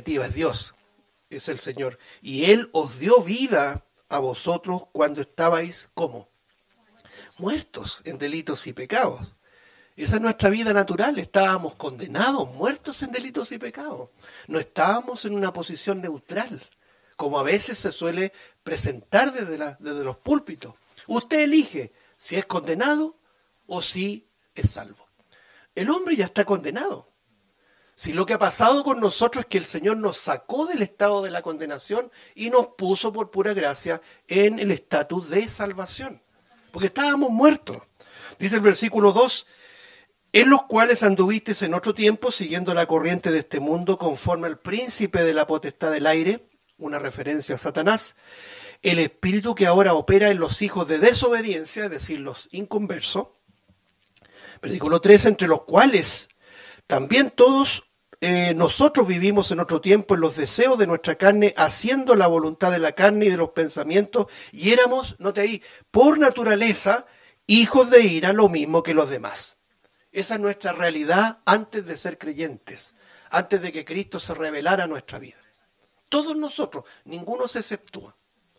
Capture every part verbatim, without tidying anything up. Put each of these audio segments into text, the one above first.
iniciativa, es Dios, es el Señor. Y Él os dio vida a vosotros cuando estabais, ¿cómo? Muertos en delitos y pecados. Esa es nuestra vida natural, estábamos condenados, muertos en delitos y pecados. No estábamos en una posición neutral, como a veces se suele presentar desde, la, desde los púlpitos. Usted elige si es condenado o si es salvo. El hombre ya está condenado. Si lo que ha pasado con nosotros es que el Señor nos sacó del estado de la condenación y nos puso por pura gracia en el estatus de salvación. Porque estábamos muertos. Dice el versículo dos, en los cuales anduvisteis en otro tiempo, siguiendo la corriente de este mundo, conforme al príncipe de la potestad del aire, una referencia a Satanás, el espíritu que ahora opera en los hijos de desobediencia, es decir, los inconversos. Versículo tres, entre los cuales también todos eh, nosotros vivimos en otro tiempo en los deseos de nuestra carne, haciendo la voluntad de la carne y de los pensamientos, y éramos, note ahí, por naturaleza, hijos de ira, lo mismo que los demás. Esa es nuestra realidad antes de ser creyentes, antes de que Cristo se revelara a nuestra vida. Todos nosotros, ninguno se exceptúa.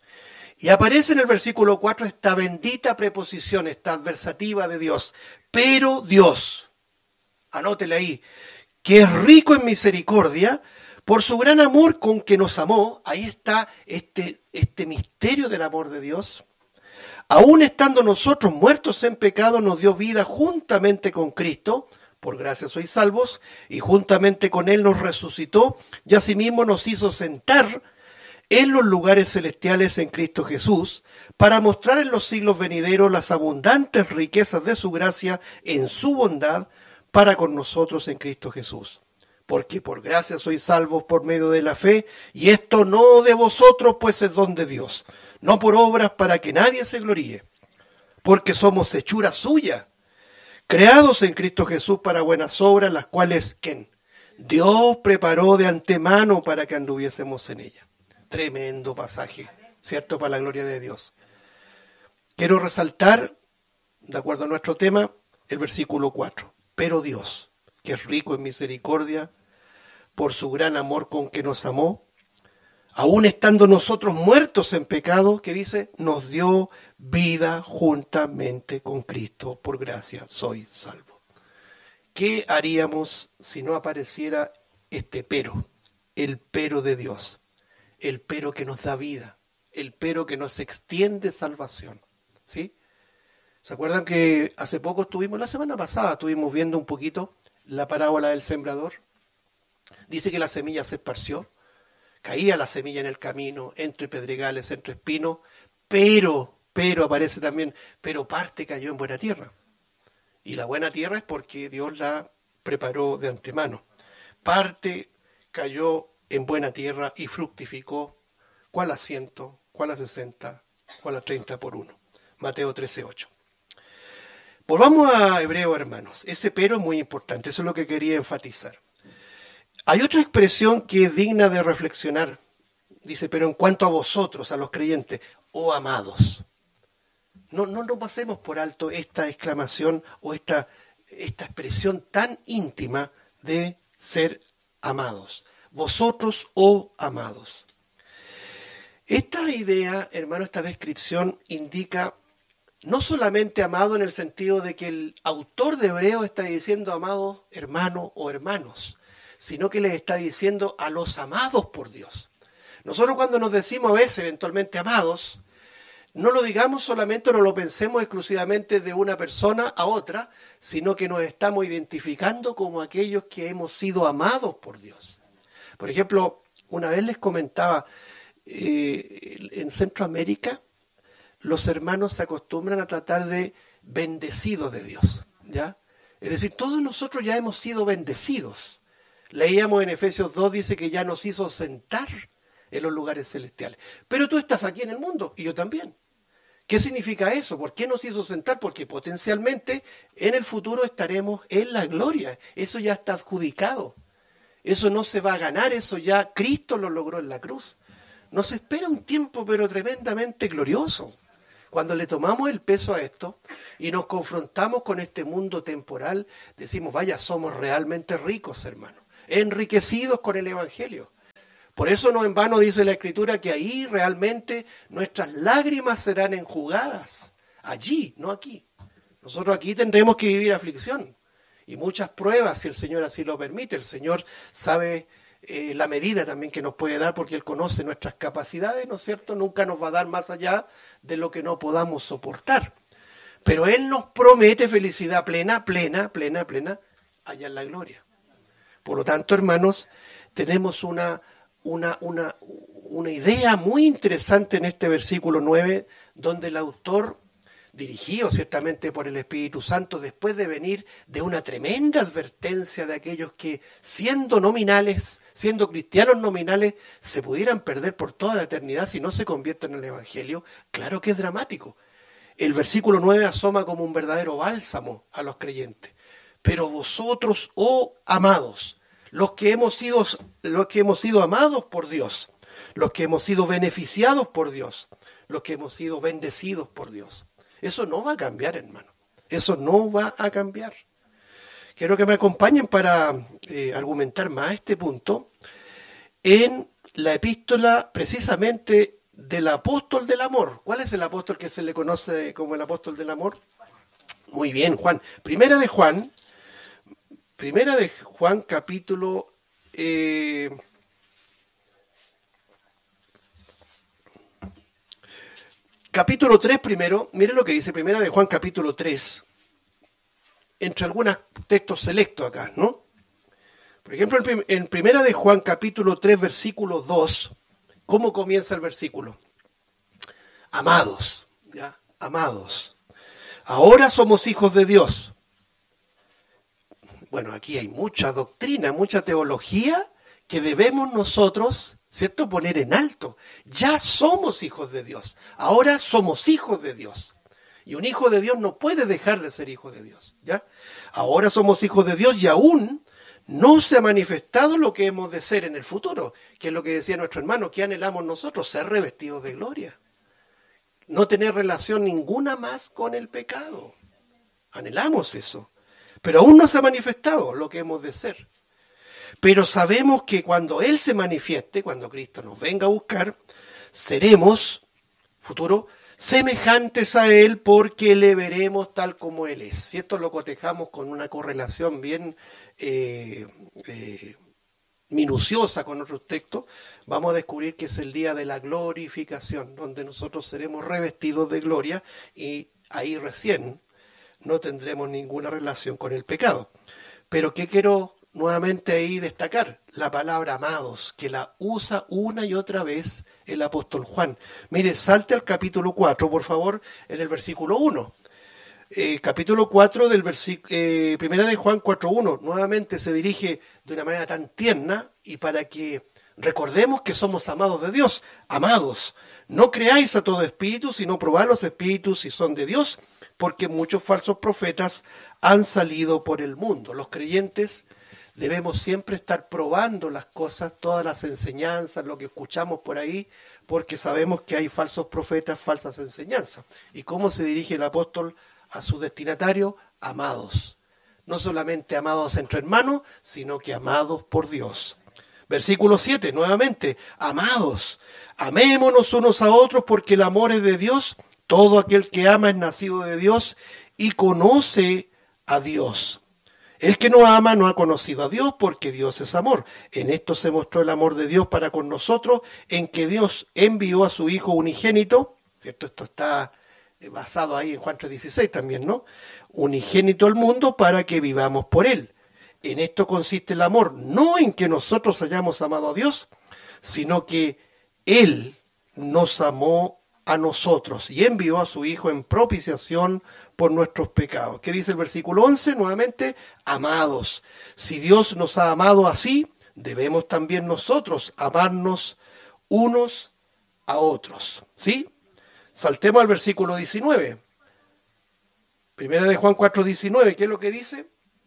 Y aparece en el versículo cuatro esta bendita preposición, esta adversativa de Dios. Pero Dios, anótele ahí, que es rico en misericordia, por su gran amor con que nos amó, ahí está este, este misterio del amor de Dios. Aún estando nosotros muertos en pecado, nos dio vida juntamente con Cristo, por gracia sois salvos, y juntamente con Él nos resucitó, y asimismo nos hizo sentar en los lugares celestiales en Cristo Jesús, para mostrar en los siglos venideros las abundantes riquezas de su gracia en su bondad para con nosotros en Cristo Jesús. Porque por gracia sois salvos por medio de la fe, y esto no de vosotros, pues es don de Dios, no por obras para que nadie se gloríe, porque somos hechura suya, creados en Cristo Jesús para buenas obras, las cuales, ¿quién? Dios preparó de antemano para que anduviésemos en ella. Tremendo pasaje, ¿cierto? Para la gloria de Dios. Quiero resaltar, de acuerdo a nuestro tema, el versículo cuatro. Pero Dios, que es rico en misericordia, por su gran amor con que nos amó, aun estando nosotros muertos en pecado, que dice, nos dio vida juntamente con Cristo, por gracia soy salvo. ¿Qué haríamos si no apareciera este pero? El pero de Dios, el pero que nos da vida, el pero que nos extiende salvación, ¿sí? ¿Se acuerdan que hace poco estuvimos, la semana pasada, estuvimos viendo un poquito la parábola del sembrador? Dice que la semilla se esparció, caía la semilla en el camino, entre pedregales, entre espinos, pero, pero aparece también, pero parte cayó en buena tierra. Y la buena tierra es porque Dios la preparó de antemano. Parte cayó en buena tierra y fructificó, ¿cuál a ciento, cuál a sesenta, cuál a treinta por uno? Mateo trece, ocho. Volvamos a Hebreo, hermanos. Ese pero es muy importante, eso es lo que quería enfatizar. Hay otra expresión que es digna de reflexionar. Dice, pero en cuanto a vosotros, a los creyentes, oh amados. No, no nos pasemos por alto esta exclamación o esta, esta expresión tan íntima de ser amados. Vosotros, oh amados. Esta idea, hermano, esta descripción indica no solamente amado en el sentido de que el autor de Hebreo está diciendo amados hermanos o hermanos, sino que les está diciendo a los amados por Dios. Nosotros cuando nos decimos a veces eventualmente amados, no lo digamos solamente, no lo pensemos exclusivamente de una persona a otra, sino que nos estamos identificando como aquellos que hemos sido amados por Dios. Por ejemplo, una vez les comentaba, eh, en Centroamérica, los hermanos se acostumbran a tratar de bendecidos de Dios, ¿ya? Es decir, todos nosotros ya hemos sido bendecidos. Leíamos en Efesios dos, dice que ya nos hizo sentar en los lugares celestiales. Pero tú estás aquí en el mundo, y yo también. ¿Qué significa eso? ¿Por qué nos hizo sentar? Porque potencialmente en el futuro estaremos en la gloria. Eso ya está adjudicado. Eso no se va a ganar, eso ya Cristo lo logró en la cruz. Nos espera un tiempo, pero tremendamente glorioso. Cuando le tomamos el peso a esto y nos confrontamos con este mundo temporal, decimos, vaya, somos realmente ricos, hermanos, enriquecidos con el Evangelio. Por eso no en vano dice la Escritura que ahí realmente nuestras lágrimas serán enjugadas. Allí, no aquí. Nosotros aquí tendremos que vivir aflicción y muchas pruebas si el Señor así lo permite. El Señor sabe eh, la medida también que nos puede dar porque Él conoce nuestras capacidades, ¿no es cierto? Nunca nos va a dar más allá de lo que no podamos soportar. Pero Él nos promete felicidad plena, plena, plena, plena, allá en la gloria. Por lo tanto, hermanos, tenemos una, una, una, una idea muy interesante en este versículo nueve, donde el autor, dirigido ciertamente por el Espíritu Santo, después de venir de una tremenda advertencia de aquellos que, siendo nominales, siendo cristianos nominales, se pudieran perder por toda la eternidad si no se convierten en el Evangelio, claro que es dramático. El versículo nueve asoma como un verdadero bálsamo a los creyentes. Pero vosotros, oh amados, los que hemos sido, los que hemos sido amados por Dios, los que hemos sido beneficiados por Dios, los que hemos sido bendecidos por Dios. Eso no va a cambiar, hermano. Eso no va a cambiar. Quiero que me acompañen para eh, argumentar más este punto en la epístola precisamente del apóstol del amor. ¿Cuál es el apóstol que se le conoce como el apóstol del amor? Muy bien, Juan. Primera de Juan, primera de Juan capítulo eh, capítulo tres primero. Miren lo que dice Primera de Juan capítulo tres. Entre algunos textos selectos acá, ¿no? Por ejemplo, en Primera de Juan capítulo tres versículo dos, ¿cómo comienza el versículo? Amados, ¿ya? Amados. Ahora somos hijos de Dios. Bueno, aquí hay mucha doctrina, mucha teología que debemos nosotros, ¿cierto?, poner en alto. Ya somos hijos de Dios. Ahora somos hijos de Dios. Y un hijo de Dios no puede dejar de ser hijo de Dios, ¿ya? Ahora somos hijos de Dios y aún no se ha manifestado lo que hemos de ser en el futuro, que es lo que decía nuestro hermano, que anhelamos nosotros, ser revestidos de gloria. No tener relación ninguna más con el pecado. Anhelamos eso. Pero aún no se ha manifestado lo que hemos de ser. Pero sabemos que cuando Él se manifieste, cuando Cristo nos venga a buscar, seremos, futuro, semejantes a Él porque le veremos tal como Él es. Si esto lo cotejamos con una correlación bien eh, eh, minuciosa con otros textos, vamos a descubrir que es el día de la glorificación, donde nosotros seremos revestidos de gloria y ahí recién no tendremos ninguna relación con el pecado. Pero ¿qué quiero nuevamente ahí destacar? La palabra amados, que la usa una y otra vez el apóstol Juan. Mire, salte al capítulo cuatro, por favor, en el versículo uno. Eh, capítulo cuatro del versículo, eh, primera de Juan cuatro uno, nuevamente se dirige de una manera tan tierna y para que recordemos que somos amados de Dios. Amados, no creáis a todo espíritu, sino probad los espíritus si son de Dios, porque muchos falsos profetas han salido por el mundo. Los creyentes debemos siempre estar probando las cosas, todas las enseñanzas, lo que escuchamos por ahí, porque sabemos que hay falsos profetas, falsas enseñanzas. ¿Y cómo se dirige el apóstol a su destinatario? Amados. No solamente amados entre hermanos, sino que amados por Dios. Versículo siete, nuevamente, amados, amémonos unos a otros porque el amor es de Dios. Todo aquel que ama es nacido de Dios y conoce a Dios. El que no ama no ha conocido a Dios porque Dios es amor. En esto se mostró el amor de Dios para con nosotros, en que Dios envió a su Hijo unigénito, ¿cierto? Esto está basado ahí en Juan tres dieciséis también, ¿no? Unigénito al mundo para que vivamos por Él. En esto consiste el amor, no en que nosotros hayamos amado a Dios, sino que Él nos amó a nosotros y envió a su Hijo en propiciación por nuestros pecados. ¿Qué dice el versículo once? Nuevamente, amados. Si Dios nos ha amado así, debemos también nosotros amarnos unos a otros. ¿Sí? Saltemos al versículo diecinueve. Primera de Juan cuatro diecinueve, ¿qué es lo que dice?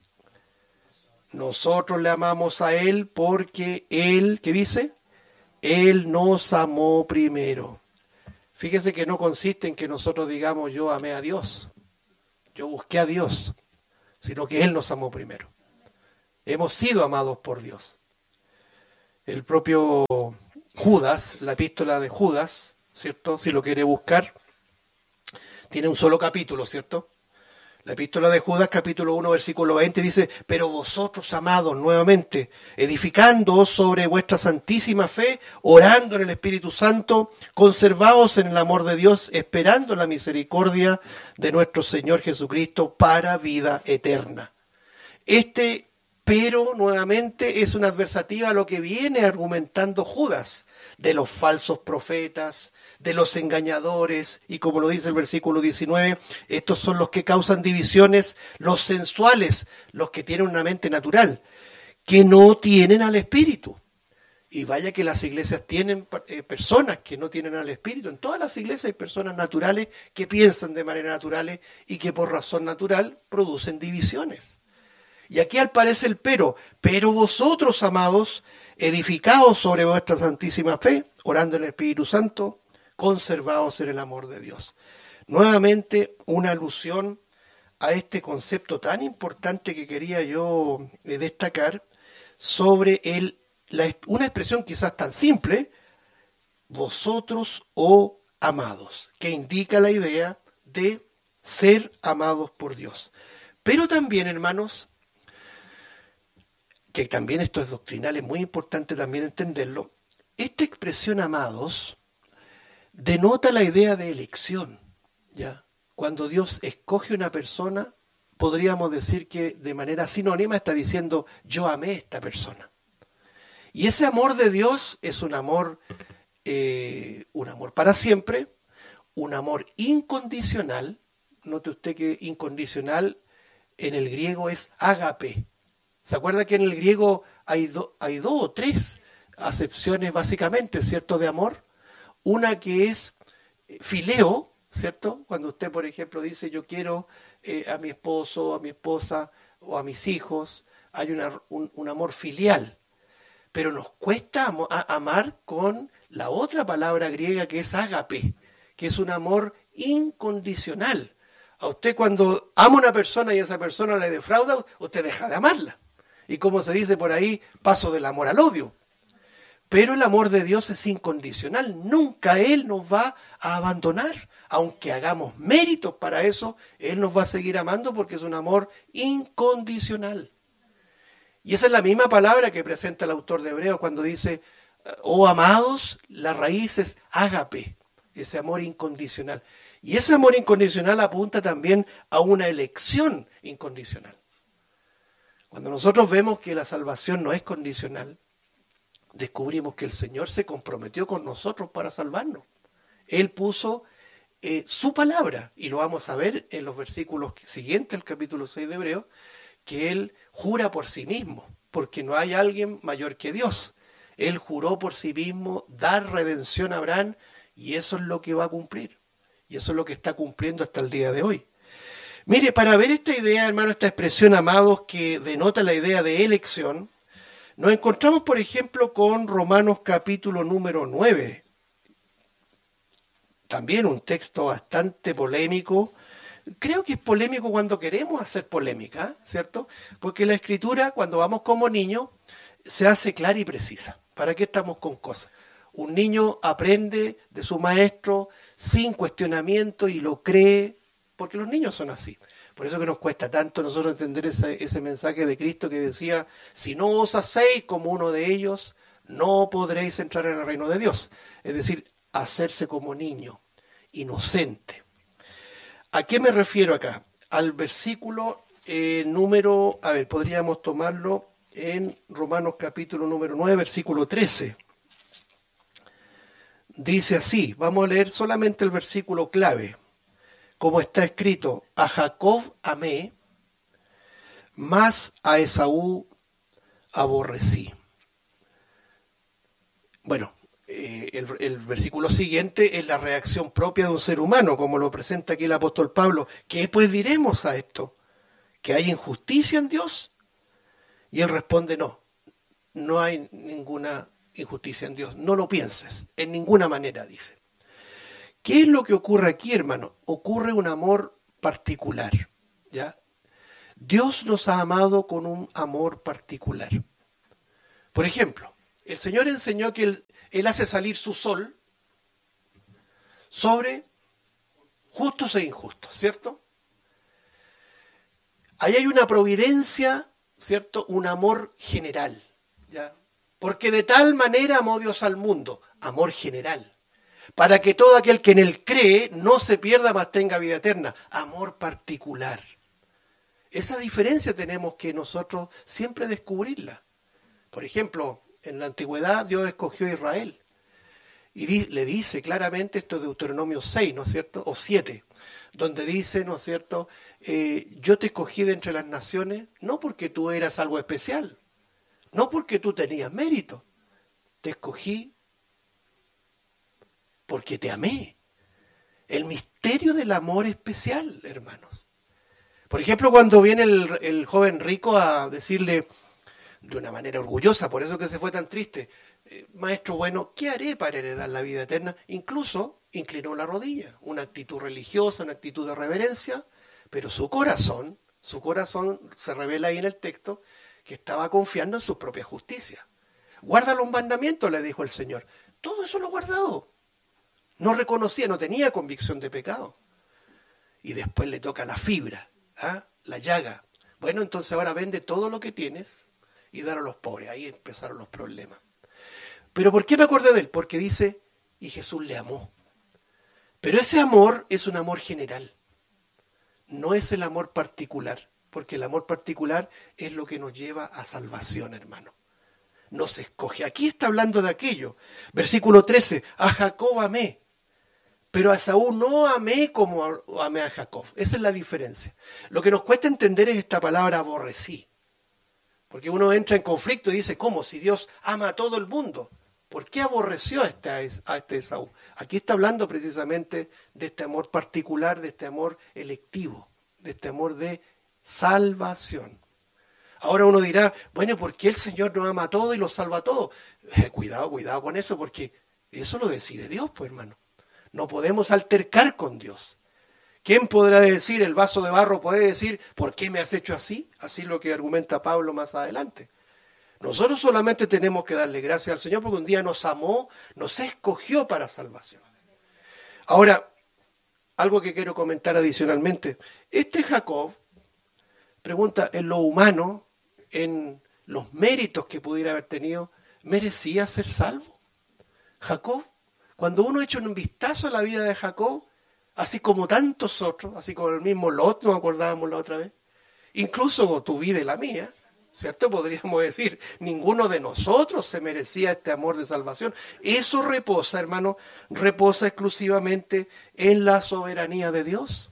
Nosotros le amamos a Él porque Él, ¿qué dice? Él nos amó primero. Fíjese que no consiste en que nosotros digamos yo amé a Dios, yo busqué a Dios, sino que Él nos amó primero. Hemos sido amados por Dios. El propio Judas, la epístola de Judas, ¿cierto? Si lo quiere buscar, tiene un solo capítulo, ¿cierto? La epístola de Judas, capítulo uno, versículo veinte, dice: pero vosotros, amados, nuevamente, edificándoos sobre vuestra santísima fe, orando en el Espíritu Santo, conservaos en el amor de Dios, esperando la misericordia de nuestro Señor Jesucristo para vida eterna. Este pero, nuevamente, es una adversativa a lo que viene argumentando Judas, de los falsos profetas, de los engañadores, y como lo dice el versículo diecinueve, estos son los que causan divisiones, los sensuales, los que tienen una mente natural, que no tienen al Espíritu. Y vaya que las iglesias tienen eh, personas que no tienen al Espíritu. En todas las iglesias hay personas naturales que piensan de manera natural y que por razón natural producen divisiones. Y aquí aparece el pero, pero vosotros, amados, edificaos sobre vuestra santísima fe, orando en el Espíritu Santo, conservaos en el amor de Dios. Nuevamente, una alusión a este concepto tan importante que quería yo eh, destacar sobre el, la, una expresión quizás tan simple, vosotros o amados, que indica la idea de ser amados por Dios. Pero también, hermanos, que también esto es doctrinal, es muy importante también entenderlo, esta expresión amados denota la idea de elección, ¿ya? Cuando Dios escoge una persona, podríamos decir que de manera sinónima está diciendo, yo amé a esta persona. Y ese amor de Dios es un amor, eh, un amor para siempre, un amor incondicional. Note usted que incondicional en el griego es ágape. ¿Se acuerda que en el griego hay, do, hay dos o tres acepciones básicamente, ¿cierto?, de amor? Una que es fileo, ¿cierto? Cuando usted, por ejemplo, dice yo quiero eh, a mi esposo, a mi esposa o a mis hijos, hay una, un, un amor filial. Pero nos cuesta am- a amar con la otra palabra griega que es ágape, que es un amor incondicional. A usted cuando ama a una persona y esa persona le defrauda, usted deja de amarla. Y como se dice por ahí, paso del amor al odio. Pero el amor de Dios es incondicional. Nunca Él nos va a abandonar. Aunque hagamos méritos para eso, Él nos va a seguir amando porque es un amor incondicional. Y esa es la misma palabra que presenta el autor de Hebreos cuando dice, oh amados, la raíz es ágape, ese amor incondicional. Y ese amor incondicional apunta también a una elección incondicional. Cuando nosotros vemos que la salvación no es condicional, descubrimos que el Señor se comprometió con nosotros para salvarnos. Él puso eh, su palabra, y lo vamos a ver en los versículos siguientes, el capítulo seis de Hebreos, que Él jura por sí mismo, porque no hay alguien mayor que Dios. Él juró por sí mismo dar redención a Abraham, y eso es lo que va a cumplir. Y eso es lo que está cumpliendo hasta el día de hoy. Mire, para ver esta idea, hermano, esta expresión amados que denota la idea de elección, nos encontramos, por ejemplo, con Romanos capítulo número nueve. También un texto bastante polémico. Creo que es polémico cuando queremos hacer polémica, ¿cierto? Porque la Escritura, cuando vamos como niños, se hace clara y precisa. ¿Para qué estamos con cosas? Un niño aprende de su maestro sin cuestionamiento y lo cree, porque los niños son así. Por eso que nos cuesta tanto nosotros entender ese, ese mensaje de Cristo que decía, si no os hacéis como uno de ellos, no podréis entrar en el reino de Dios. Es decir, hacerse como niño, inocente. ¿A qué me refiero acá? Al versículo eh, número, a ver, podríamos tomarlo en Romanos capítulo número nueve, versículo trece. Dice así, vamos a leer solamente el versículo clave. Como está escrito, a Jacob amé, mas a Esaú aborrecí. Bueno, eh, el, el versículo siguiente es la reacción propia de un ser humano, como lo presenta aquí el apóstol Pablo. ¿Qué pues diremos a esto? ¿Que hay injusticia en Dios? Y él responde, no, no hay ninguna injusticia en Dios. No lo pienses, en ninguna manera, dice. ¿Qué es lo que ocurre aquí, hermano? Ocurre un amor particular, ¿ya? Dios nos ha amado con un amor particular. Por ejemplo, El Señor enseñó que Él, él hace salir su sol sobre justos e injustos, ¿cierto? Ahí hay una providencia, ¿cierto? Un amor general, ¿ya? Porque de tal manera amó Dios al mundo, amor general, para que todo aquel que en Él cree no se pierda, mas tenga vida eterna, amor particular. Esa diferencia tenemos que nosotros siempre descubrirla. Por ejemplo, en la antigüedad Dios escogió a Israel y di, le dice claramente esto de Deuteronomio seis, ¿no es cierto? O siete, donde dice, ¿no es cierto? Eh, yo te escogí de entre las naciones no porque tú eras algo especial, no porque tú tenías mérito, te escogí porque te amé. El misterio del amor especial, hermanos. Por ejemplo, cuando viene el, el joven rico a decirle de una manera orgullosa, por eso que se fue tan triste, eh, maestro bueno, ¿qué haré para heredar la vida eterna? Incluso inclinó la rodilla, una actitud religiosa, una actitud de reverencia, pero su corazón, su corazón se revela ahí en el texto, que estaba confiando en su propia justicia. Guarda los mandamientos, le dijo el Señor. Todo eso lo ha guardado. No reconocía, no tenía convicción de pecado. Y después le toca la fibra, ¿ah? La llaga. Bueno, entonces ahora vende todo lo que tienes y dar a los pobres. Ahí empezaron los problemas. ¿Pero por qué me acordé de él? Porque dice, y Jesús le amó. Pero ese amor es un amor general. No es el amor particular. Porque el amor particular es lo que nos lleva a salvación, hermano. Nos escoge. Aquí está hablando de aquello. Versículo trece. A Jacob amé, pero a Esaú no amé como amé a Jacob. Esa es la diferencia. Lo que nos cuesta entender es esta palabra aborrecí. Porque uno entra en conflicto y dice, ¿cómo? Si Dios ama a todo el mundo, ¿por qué aborreció a este, a este Esaú? Aquí está hablando precisamente de este amor particular, de este amor electivo, de este amor de salvación. Ahora uno dirá, bueno, ¿por qué el Señor nos ama a todo y lo salva a todo? Eh, cuidado, cuidado con eso, porque eso lo decide Dios, pues hermano. No podemos altercar con Dios. ¿Quién podrá decir, el vaso de barro puede decir, ¿por qué me has hecho así? Así es lo que argumenta Pablo más adelante. Nosotros solamente tenemos que darle gracias al Señor porque un día nos amó, nos escogió para salvación. Ahora, algo que quiero comentar adicionalmente. Este Jacob pregunta, en lo humano, en los méritos que pudiera haber tenido, ¿merecía ser salvo? Jacob, cuando uno echa un vistazo a la vida de Jacob, así como tantos otros, así como el mismo Lot, nos acordábamos la otra vez, incluso tu vida y la mía, ¿cierto? Podríamos decir, ninguno de nosotros se merecía este amor de salvación. Eso reposa, hermano, reposa exclusivamente en la soberanía de Dios.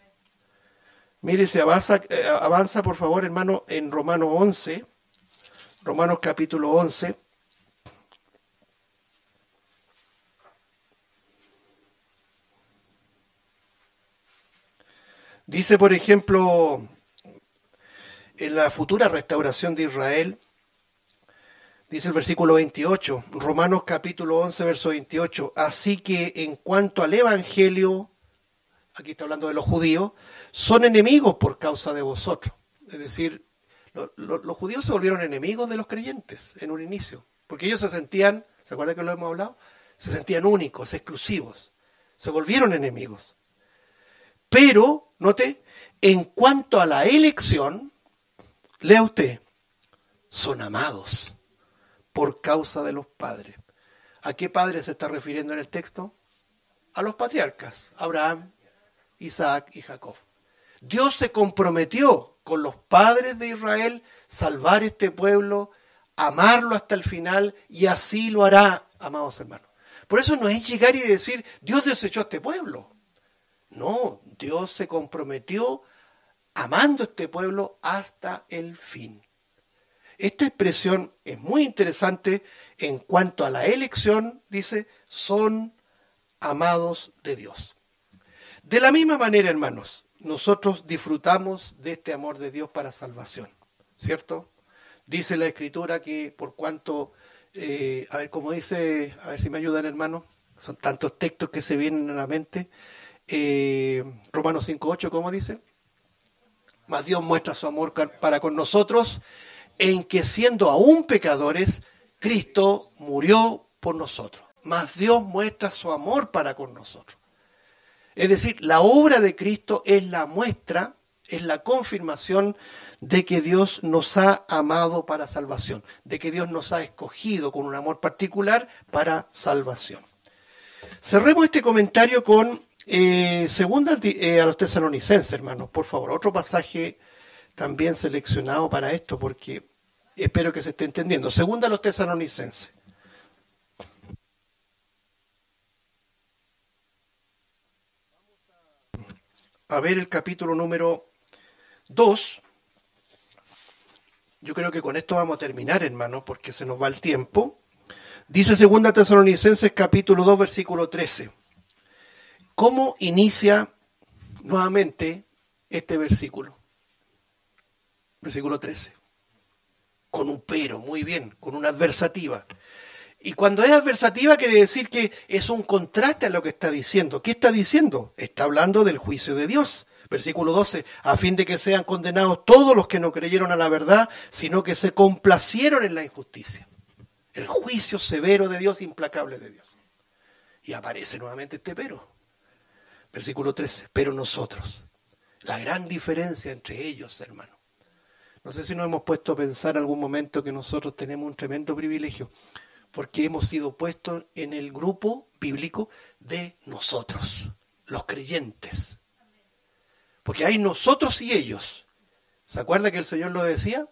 Mire, se avanza, eh, avanza por favor, hermano, en Romanos once, Romanos capítulo once. Dice, por ejemplo, en la futura restauración de Israel, dice el versículo veintiocho, Romanos capítulo once, verso veintiocho, así que en cuanto al evangelio, aquí está hablando de los judíos, son enemigos por causa de vosotros. Es decir, lo, lo, los judíos se volvieron enemigos de los creyentes en un inicio, porque ellos se sentían, ¿se acuerdan que lo hemos hablado? Se sentían únicos, exclusivos, se volvieron enemigos. Pero, note, en cuanto a la elección, lea usted, son amados por causa de los padres. ¿A qué padres se está refiriendo en el texto? A los patriarcas, Abraham, Isaac y Jacob. Dios se comprometió con los padres de Israel salvar este pueblo, amarlo hasta el final, y así lo hará, amados hermanos. Por eso no es llegar y decir, Dios desechó a este pueblo. No, Dios se comprometió amando a este pueblo hasta el fin. Esta expresión es muy interesante en cuanto a la elección, dice, son amados de Dios. De la misma manera, hermanos, nosotros disfrutamos de este amor de Dios para salvación, ¿cierto? Dice la Escritura que por cuanto, eh, a ver cómo dice, a ver si me ayudan, hermanos, son tantos textos que se vienen a la mente. Eh, Romanos cinco ocho, ¿cómo dice? Mas Dios muestra su amor para con nosotros en que siendo aún pecadores, Cristo murió por nosotros, mas Dios muestra su amor para con nosotros. Es decir, la obra de Cristo es la muestra, es la confirmación de que Dios nos ha amado para salvación, de que Dios nos ha escogido con un amor particular para salvación. Cerremos este comentario con eh, segunda eh, a los tesalonicenses, hermanos, por favor, otro pasaje también seleccionado para esto, porque espero que se esté entendiendo. Segunda a los tesalonicenses. A ver el capítulo número dos. Yo creo que con esto vamos a terminar, hermanos, porque se nos va el tiempo. Dice segunda Tesalonicenses capítulo dos, versículo trece. ¿Cómo inicia nuevamente este versículo? Versículo trece. Con un pero, muy bien, con una adversativa. Y cuando es adversativa quiere decir que es un contraste a lo que está diciendo. ¿Qué está diciendo? Está hablando del juicio de Dios. Versículo doce, a fin de que sean condenados todos los que no creyeron a la verdad, sino que se complacieron en la injusticia. El juicio severo de Dios, implacable de Dios. Y aparece nuevamente este pero. Versículo trece, pero nosotros, la gran diferencia entre ellos, hermano. No sé si nos hemos puesto a pensar algún momento que nosotros tenemos un tremendo privilegio, porque hemos sido puestos en el grupo bíblico de nosotros, los creyentes. Porque hay nosotros y ellos. ¿Se acuerda que el Señor lo decía?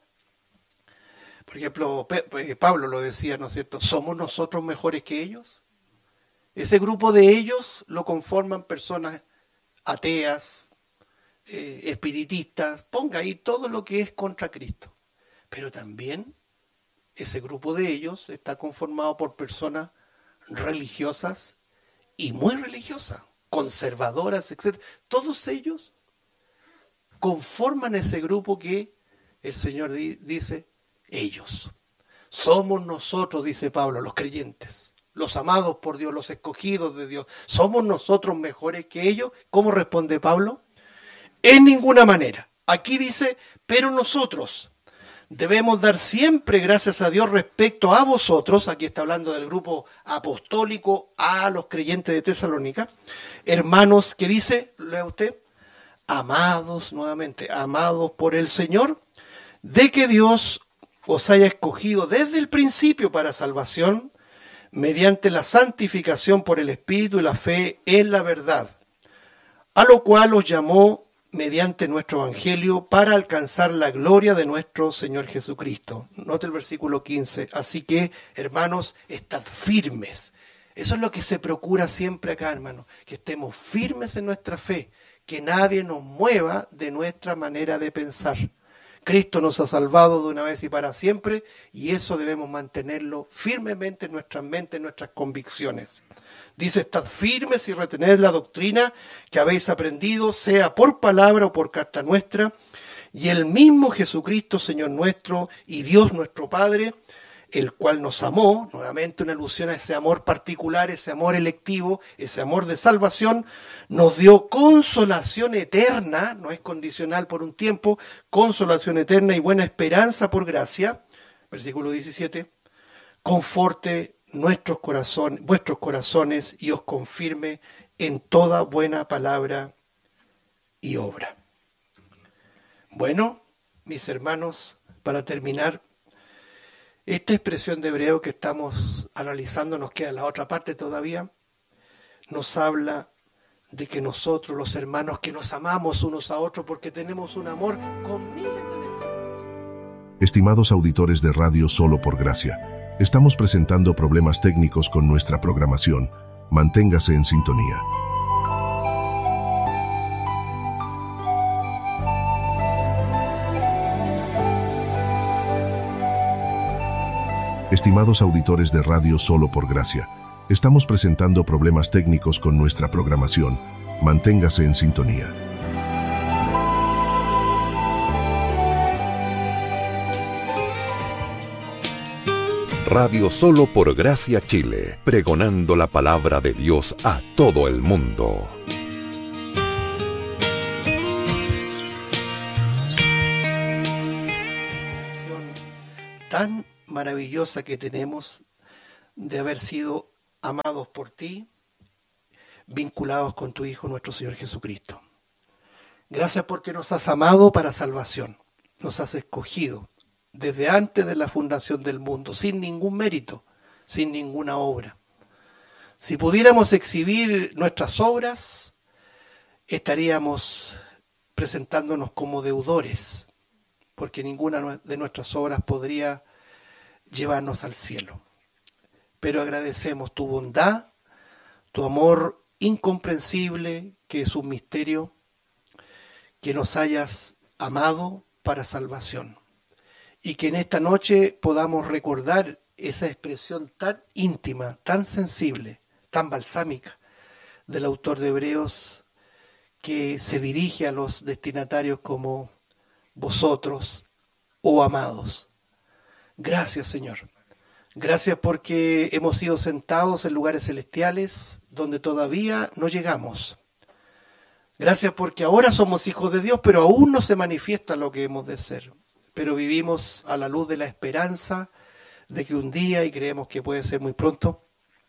Por ejemplo, Pablo lo decía, ¿no es cierto? ¿Somos nosotros mejores que ellos? Ese grupo de ellos lo conforman personas ateas, eh, espiritistas, ponga ahí todo lo que es contra Cristo. Pero también ese grupo de ellos está conformado por personas religiosas y muy religiosas, conservadoras, etcétera. Todos ellos conforman ese grupo que el Señor di- dice, ellos. Somos nosotros, dice Pablo, los creyentes, los amados por Dios, los escogidos de Dios. ¿Somos nosotros mejores que ellos? ¿Cómo responde Pablo? En ninguna manera. Aquí dice, pero nosotros debemos dar siempre gracias a Dios respecto a vosotros, aquí está hablando del grupo apostólico a los creyentes de Tesalónica, hermanos, ¿qué dice? Lea usted. Amados, nuevamente, amados por el Señor, de que Dios os haya escogido desde el principio para salvación, mediante la santificación por el Espíritu y la fe en la verdad, a lo cual os llamó mediante nuestro Evangelio para alcanzar la gloria de nuestro Señor Jesucristo. Note el versículo quince. Así que, hermanos, estad firmes. Eso es lo que se procura siempre acá, hermanos, que estemos firmes en nuestra fe, que nadie nos mueva de nuestra manera de pensar. Cristo nos ha salvado de una vez y para siempre, y eso debemos mantenerlo firmemente en nuestras mentes, en nuestras convicciones. Dice, estad firmes y retened la doctrina que habéis aprendido, sea por palabra o por carta nuestra, y el mismo Jesucristo, Señor nuestro, y Dios nuestro Padre, el cual nos amó, nuevamente una alusión a ese amor particular, ese amor electivo, ese amor de salvación, nos dio consolación eterna, no es condicional por un tiempo, consolación eterna y buena esperanza por gracia, versículo diecisiete, conforte nuestros corazones, vuestros corazones y os confirme en toda buena palabra y obra. Bueno, mis hermanos, para terminar, esta expresión de hebreo que estamos analizando, nos queda la otra parte todavía, nos habla de que nosotros, los hermanos, que nos amamos unos a otros porque tenemos un amor con miles de defectos. Estimados auditores de Radio Solo por Gracia, estamos presentando problemas técnicos con nuestra programación. Manténgase en sintonía. Estimados auditores de Radio Solo por Gracia, estamos presentando problemas técnicos con nuestra programación. Manténgase en sintonía. Radio Solo por Gracia Chile, pregonando la palabra de Dios a todo el mundo. Tan maravillosa que tenemos de haber sido amados por ti, vinculados con tu Hijo, nuestro Señor Jesucristo. Gracias porque nos has amado para salvación, nos has escogido desde antes de la fundación del mundo, sin ningún mérito, sin ninguna obra. Si pudiéramos exhibir nuestras obras, estaríamos presentándonos como deudores, porque ninguna de nuestras obras podría llevarnos al cielo. Pero agradecemos tu bondad, tu amor incomprensible, que es un misterio, que nos hayas amado para salvación. Y que en esta noche podamos recordar esa expresión tan íntima, tan sensible, tan balsámica del autor de Hebreos, que se dirige a los destinatarios como vosotros, oh amados. Gracias, Señor. Gracias porque hemos sido sentados en lugares celestiales donde todavía no llegamos. Gracias porque ahora somos hijos de Dios, pero aún no se manifiesta lo que hemos de ser. Pero vivimos a la luz de la esperanza de que un día, y creemos que puede ser muy pronto,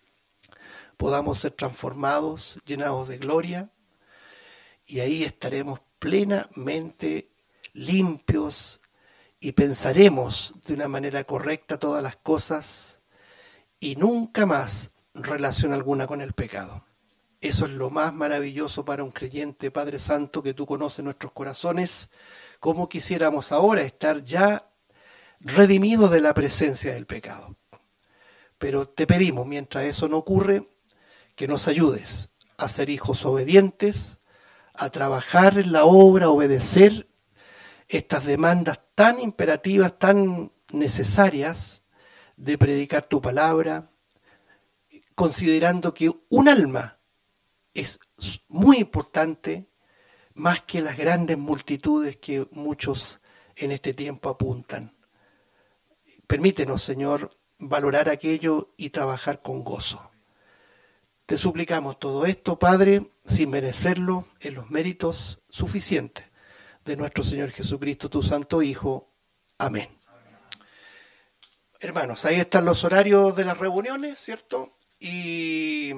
podamos ser transformados, llenados de gloria, y ahí estaremos plenamente limpios y pensaremos de una manera correcta todas las cosas y nunca más relación alguna con el pecado. Eso es lo más maravilloso para un creyente, Padre Santo, que tú conoces nuestros corazones, como quisiéramos ahora estar ya redimidos de la presencia del pecado. Pero te pedimos, mientras eso no ocurre, que nos ayudes a ser hijos obedientes, a trabajar en la obra, a obedecer estas demandas tan imperativas, tan necesarias de predicar tu palabra, considerando que un alma es muy importante, más que las grandes multitudes que muchos en este tiempo apuntan. Permítenos, Señor, valorar aquello y trabajar con gozo. Te suplicamos todo esto, Padre, sin merecerlo, en los méritos suficientes de nuestro Señor Jesucristo, tu Santo Hijo. Amén. Amén. Hermanos, ahí están los horarios de las reuniones, ¿cierto? Y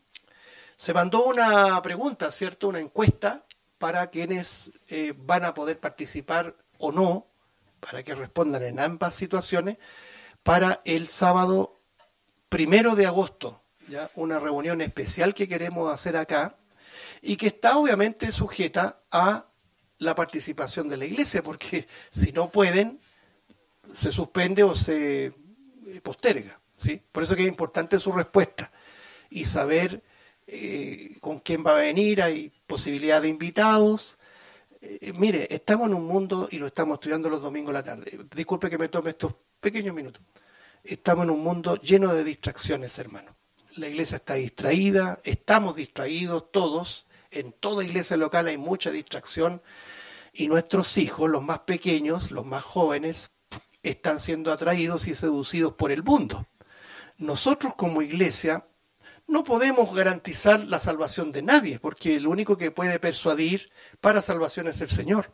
se mandó una pregunta, ¿cierto? Una encuesta para quienes eh, van a poder participar o no, para que respondan en ambas situaciones, para el sábado primero de agosto, ya una reunión especial que queremos hacer acá y que está obviamente sujeta a la participación de la iglesia, porque si no pueden, se suspende o se posterga, ¿sí? Por eso que es importante su respuesta y saber eh, con quién va a venir, hay posibilidad de invitados. Eh, mire, estamos en un mundo, y lo estamos estudiando los domingos a la tarde, disculpe que me tome estos pequeños minutos, estamos en un mundo lleno de distracciones, hermano. La iglesia está distraída, estamos distraídos todos, en toda iglesia local hay mucha distracción, y nuestros hijos, los más pequeños, los más jóvenes, están siendo atraídos y seducidos por el mundo. Nosotros como iglesia no podemos garantizar la salvación de nadie, porque el único que puede persuadir para salvación es el Señor.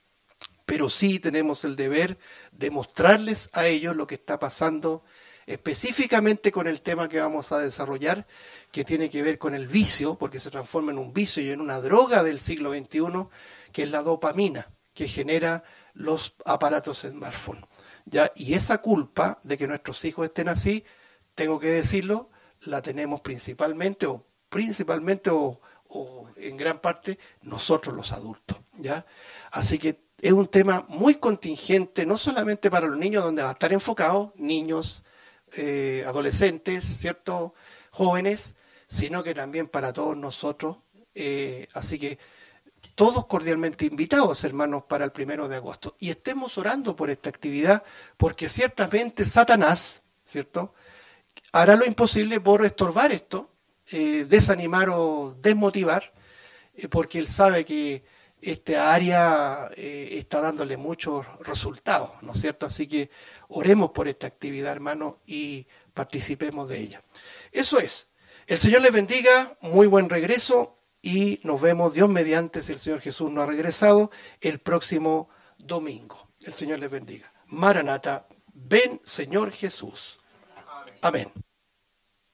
Pero sí tenemos el deber de mostrarles a ellos lo que está pasando específicamente con el tema que vamos a desarrollar, que tiene que ver con el vicio, porque se transforma en un vicio y en una droga del siglo veintiuno, que es la dopamina, que genera los aparatos smartphone. ¿Ya? Y esa culpa de que nuestros hijos estén así, tengo que decirlo, la tenemos principalmente, o principalmente, o, o en gran parte, nosotros los adultos. ¿Ya? Así que es un tema muy contingente, no solamente para los niños, donde va a estar enfocado, niños, eh, adolescentes, ¿cierto?, jóvenes, sino que también para todos nosotros. Eh, así que todos cordialmente invitados, hermanos, para el primero de agosto. Y estemos orando por esta actividad, porque ciertamente Satanás, ¿cierto?, hará lo imposible por estorbar esto, eh, desanimar o desmotivar, eh, porque él sabe que esta área eh, está dándole muchos resultados, ¿no es cierto? Así que oremos por esta actividad, hermanos, y participemos de ella. Eso es. El Señor les bendiga, muy buen regreso. Y nos vemos, Dios mediante, si el Señor Jesús no ha regresado, el próximo domingo. El Señor les bendiga. Maranata, ven Señor Jesús. Amén.